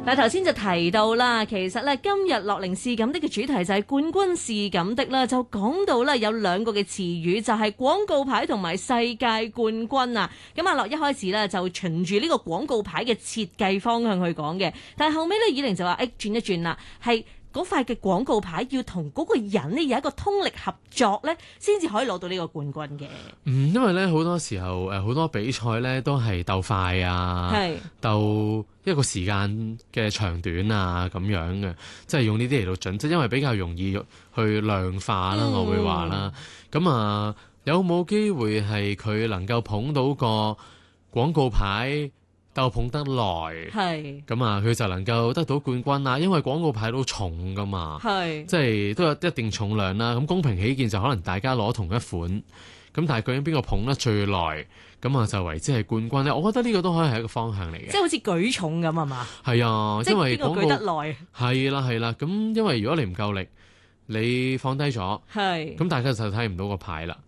嗱，頭先就提到啦，其實咧今日樂齡是咁的嘅主題就係冠軍是咁的啦，就講到咧有兩個嘅詞語就係廣告牌同埋世界冠軍啊。咁阿樂一開始咧就循住呢個廣告牌嘅設計方向去講嘅，但係後尾咧以玲就話轉一轉啦，係嗰塊嘅廣告牌要同嗰個人呢有一個通力合作咧，先至可以攞到呢個冠軍嘅。 因為咧好多時候好多比賽咧都係鬥快啊，鬥一個時間嘅長短啊咁樣嘅，即係用呢啲嚟到準則，因為比較容易去量化啦，我會話啦。咁有冇機會係佢能夠捧到個廣告牌？鬥捧得耐，咁佢就能夠得到冠軍啦。因為廣告牌都重噶嘛，即係都有一定重量啦。咁公平起見就可能大家攞同一款，咁但係究竟邊個捧得最耐，咁就為之係冠軍咧。我覺得呢個都可以係一個方向嚟嘅， 即係好似舉重咁係嘛？係啊，因為邊個舉得耐？ 係啦。咁因為如果你唔夠力，你放低咗，咁大家就睇唔到個牌啦。